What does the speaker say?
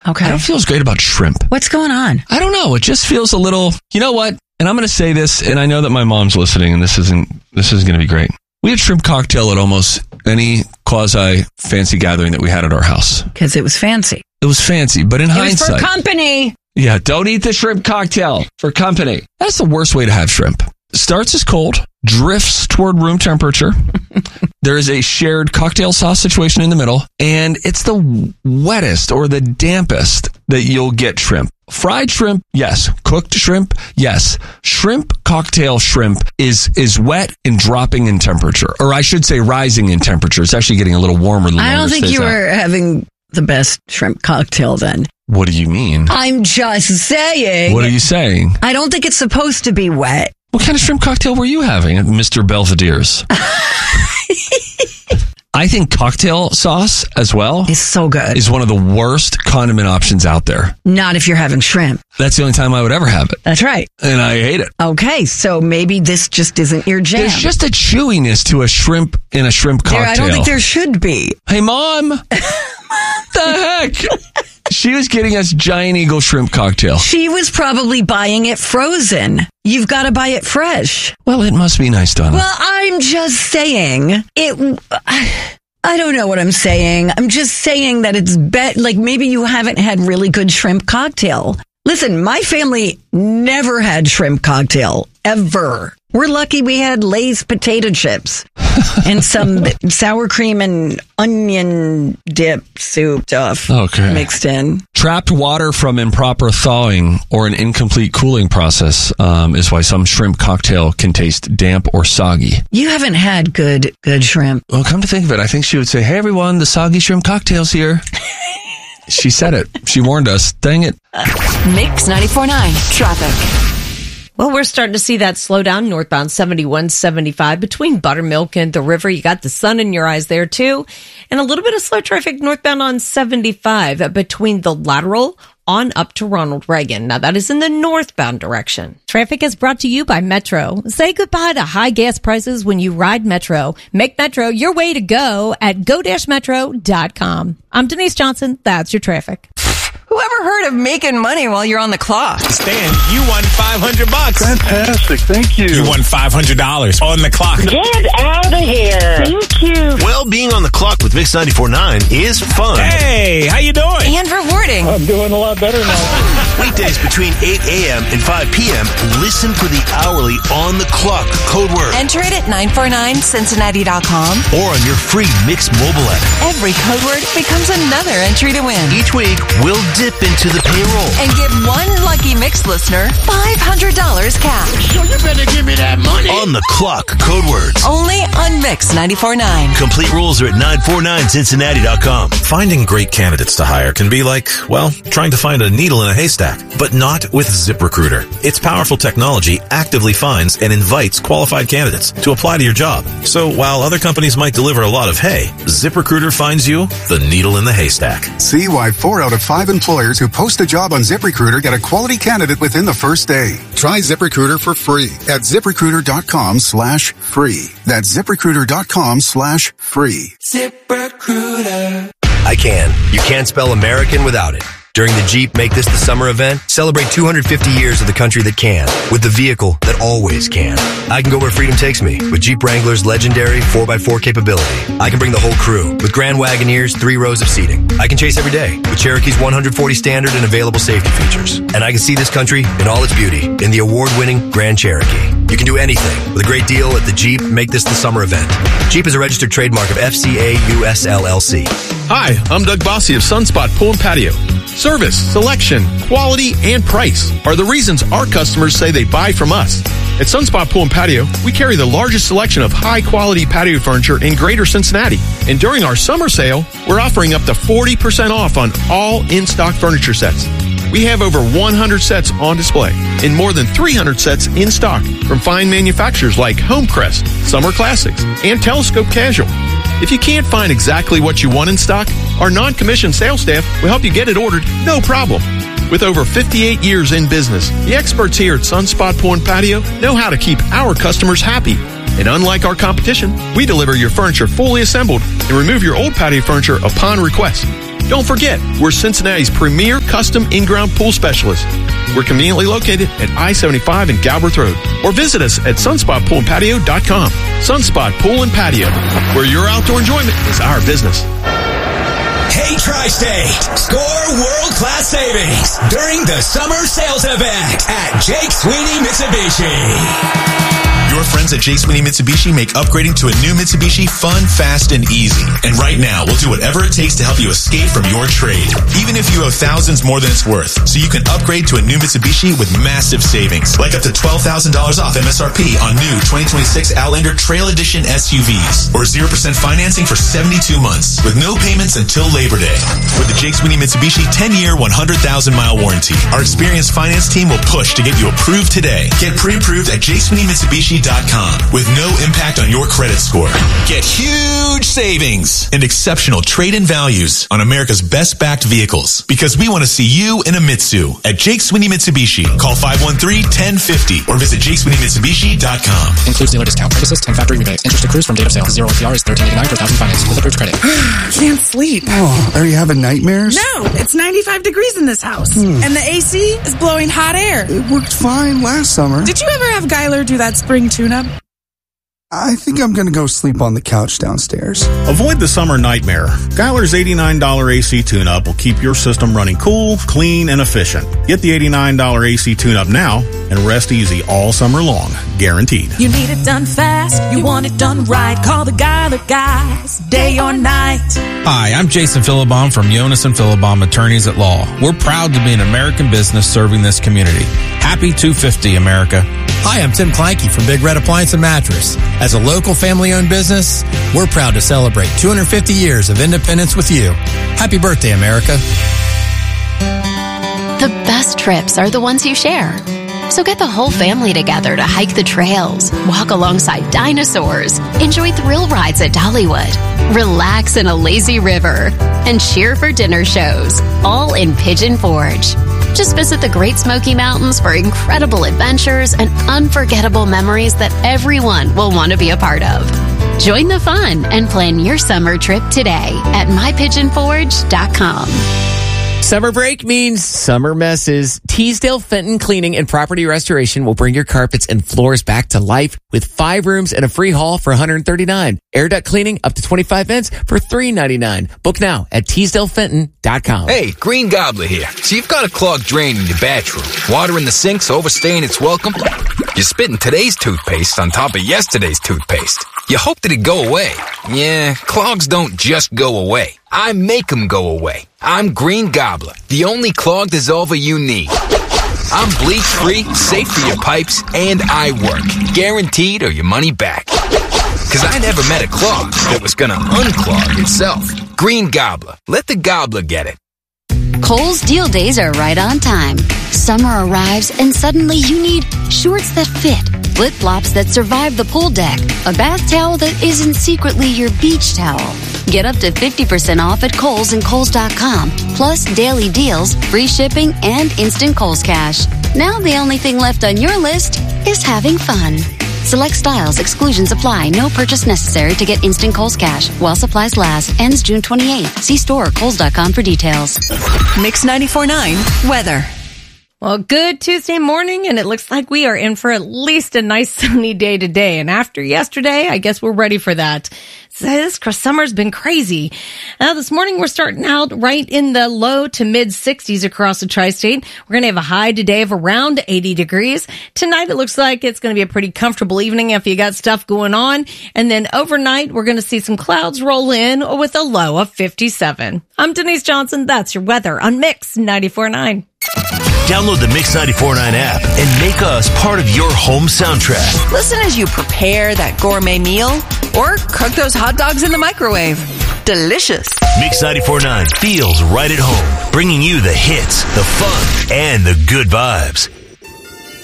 Okay. I don't feel as great about shrimp. What's going on? I don't know. It just feels a little, you know what? And I'm going to say this, and I know that my mom's listening, and this is going to be great. We had shrimp cocktail at almost any quasi-fancy gathering that we had at our house. Because it was fancy. It was fancy, but in hindsight... It was for company. Yeah, don't eat the shrimp cocktail for company. That's the worst way to have shrimp. Starts as cold, drifts toward room temperature. There is a shared cocktail sauce situation in the middle, and it's the wettest or the dampest that you'll get shrimp. Fried shrimp, yes. Cooked shrimp, yes. Shrimp cocktail shrimp is wet and dropping in temperature, or I should say rising in temperature. It's actually getting a little warmer. I don't think you were having the best shrimp cocktail then. What do you mean? I'm just saying. What are you saying? I don't think it's supposed to be wet. What kind of shrimp cocktail were you having at Mr. Belvedere's? I think cocktail sauce as well is so good. Is one of the worst condiment options out there. Not if you're having shrimp. That's the only time I would ever have it. That's right. And I hate it. Okay, so maybe this just isn't your jam. There's just a chewiness to a shrimp in a shrimp cocktail. I don't think there should be. Hey, Mom. The heck? She was getting us Giant Eagle shrimp cocktail. She was probably buying it frozen. You've got to buy it fresh. Well, it must be nice, Donna. Well, I'm just saying I don't know what I'm saying. I'm just saying that it's like maybe you haven't had really good shrimp cocktail. Listen, my family never had shrimp cocktail, ever. We're lucky we had Lay's potato chips and some sour cream and onion dip soup stuff mixed in. Trapped water from improper thawing or an incomplete cooling process is why some shrimp cocktail can taste damp or soggy. You haven't had good shrimp. Well, come to think of it, I think she would say, hey, everyone, the soggy shrimp cocktail's here. She said it. She warned us. Dang it. Mix 94.9 traffic. Well, we're starting to see that slow down northbound 71-75 between Buttermilk and the river. You got the sun in your eyes there, too. And a little bit of slow traffic northbound on 75 between the Lateral on up to Ronald Reagan. Now, that is in the northbound direction. Traffic is brought to you by Metro. Say goodbye to high gas prices when you ride Metro. Make Metro your way to go at go-metro.com. I'm Denise Johnson. That's your traffic. Whoever heard of making money while you're on the clock? Stan, you won $500. Fantastic. Thank you. You won $500 on the clock. Get out of here. Thank you. Well, being on the clock with Mix 94.9 is fun. Hey, how you doing? And rewarding. I'm doing a lot better now. Weekdays between 8 a.m. and 5 p.m., listen for the hourly on the clock code word. Enter it at 949cincinnati.com or on your free Mix mobile app. Every code word becomes another entry to win. Each week, we'll dip into the payroll and give one lucky Mix listener $500 cash. So you better give me that money. On the clock code words. Only on Mix 94.9. Complete rules are at 949cincinnati.com. Finding great candidates to hire can be like, well, trying to find a needle in a haystack, but not with ZipRecruiter. Its powerful technology actively finds and invites qualified candidates to apply to your job. So while other companies might deliver a lot of hay, ZipRecruiter finds you the needle in the haystack. See why 4 out of 5 employers who post a job on ZipRecruiter get a quality candidate within the first day. Try ZipRecruiter for free at ZipRecruiter.com/free. That's ZipRecruiter.com/free. ZipRecruiter. I can. You can't spell American without it. During the Jeep Make This the Summer event, celebrate 250 years of the country that can, with the vehicle that always can. I can go where freedom takes me, with Jeep Wrangler's legendary 4x4 capability. I can bring the whole crew, with Grand Wagoneer's 3 rows of seating. I can chase every day, with Cherokee's 140 standard and available safety features. And I can see this country in all its beauty, in the award-winning Grand Cherokee. You can do anything, with a great deal at the Jeep Make This the Summer event. Jeep is a registered trademark of FCA US LLC. Hi, I'm Doug Bossy of Sunspot Pool and Patio. Service, selection, quality, and price are the reasons our customers say they buy from us. At Sunspot Pool and Patio, we carry the largest selection of high-quality patio furniture in Greater Cincinnati. And during our summer sale, we're offering up to 40% off on all in-stock furniture sets. We have over 100 sets on display and more than 300 sets in stock from fine manufacturers like Homecrest, Summer Classics, and Telescope Casual. If you can't find exactly what you want in stock, our non-commissioned sales staff will help you get it ordered, no problem. With over 58 years in business, the experts here at Sunspot Pool and Patio know how to keep our customers happy. And unlike our competition, we deliver your furniture fully assembled and remove your old patio furniture upon request. Don't forget, we're Cincinnati's premier custom in-ground pool specialist. We're conveniently located at I-75 and Galbraith Road. Or visit us at sunspotpoolandpatio.com. Sunspot Pool and Patio, where your outdoor enjoyment is our business. Hey, Tri-State, score world-class savings during the summer sales event at Jake Sweeney Mitsubishi. Your friends at Jake Sweeney Mitsubishi make upgrading to a new Mitsubishi fun, fast, and easy. And right now, we'll do whatever it takes to help you escape from your trade, even if you owe thousands more than it's worth. So you can upgrade to a new Mitsubishi with massive savings, like up to $12,000 off MSRP on new 2026 Outlander Trail Edition SUVs, or 0% financing for 72 months, with no payments until Labor Day. With the Jake Sweeney Mitsubishi 10-year, 100,000-mile warranty, our experienced finance team will push to get you approved today. Get pre-approved at JakeSweeneyMitsubishi.com with no impact on your credit score. Get huge savings and exceptional trade-in values on America's best-backed vehicles, because we want to see you in a Mitsu at Jake Sweeney Mitsubishi. Call 513-1050 or visit JakeSweeneyMitsubishi.com. Includes dealer discount, prices, and factory rebates. Interest accrues from date of sale. 0 APR is $13.89 per thousand finance with approved credit. Can't sleep. Oh, are you having nightmares? No, it's 95 degrees in this house. And the AC is blowing hot air. It worked fine last summer. Did you ever have Geiler do that spring tune-up? I think I'm going to go sleep on the couch downstairs. Avoid the summer nightmare. Geiler's $89 AC tune-up will keep your system running cool, clean, and efficient. Get the $89 AC tune-up now and rest easy all summer long. Guaranteed. You need it done fast. You want it done right. Call the Geiler guys, day or night. Hi, I'm Jason Philibon from Jonas and Philibon Attorneys at Law. We're proud to be an American business serving this community. Happy 250, America. Hi, I'm Tim Kleinke from Big Red Appliance and Mattress. As a local family-owned business, we're proud to celebrate 250 years of independence with you. Happy birthday, America. The best trips are the ones you share. So get the whole family together to hike the trails, walk alongside dinosaurs, enjoy thrill rides at Dollywood, relax in a lazy river, and cheer for dinner shows, all in Pigeon Forge. Just visit the Great Smoky Mountains for incredible adventures and unforgettable memories that everyone will want to be a part of. Join the fun and plan your summer trip today at mypigeonforge.com. Summer break means summer messes. Teasdale Fenton Cleaning and Property Restoration will bring your carpets and floors back to life with 5 rooms and a free haul for $139. Air duct cleaning up to 25 vents for $399. Book now at TeasdaleFenton.com. Hey, Green Gobbler here. So you've got a clogged drain in your bathroom. Water in the sink's overstaying its welcome. You're spitting today's toothpaste on top of yesterday's toothpaste. You hope that it'd go away. Yeah, clogs don't just go away. I make them go away. I'm Green Gobbler, the only clog dissolver you need. I'm bleach-free, safe for your pipes, and I work. Guaranteed or your money back. Because I never met a clog that was going to unclog itself. Green Gobbler. Let the gobbler get it. Kohl's Deal Days are right on time. Summer arrives and suddenly you need shorts that fit, flip-flops that survive the pool deck, a bath towel that isn't secretly your beach towel. Get up to 50% off at Kohl's and Kohl's.com, plus daily deals, free shipping, and instant Kohl's Cash. Now the only thing left on your list is having fun. Select styles, exclusions apply. No purchase necessary to get instant Kohl's Cash. While supplies last. Ends June 28th. See store or Kohl's.com for details. Mix 94.9 weather. Well, good Tuesday morning, and it looks like we are in for at least a nice sunny day today. And after yesterday, I guess we're ready for that. So this summer's been crazy. Now, this morning, we're starting out right in the low to mid 60s across the tri-state. We're going to have a high today of around 80 degrees. Tonight, it looks like it's going to be a pretty comfortable evening if you got stuff going on. And then overnight, we're going to see some clouds roll in with a low of 57. I'm Denise Johnson. That's your weather on Mix 94.9. Download the Mix 94.9 app and make us part of your home soundtrack. Listen as you prepare that gourmet meal or cook those hot dogs in the microwave. Delicious. Mix 94.9 feels right at home, bringing you the hits, the fun, and the good vibes.